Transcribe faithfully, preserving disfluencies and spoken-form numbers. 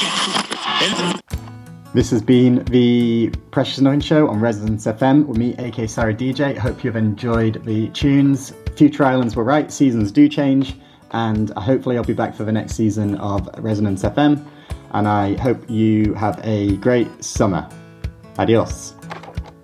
This has been the Precious Annoying Show on Resonance F M with me, aka Sarah D J. I hope you've enjoyed the tunes. Future Islands were right, seasons do change, and hopefully I'll be back for the next season of Resonance F M, and I hope you have a great summer. Adios.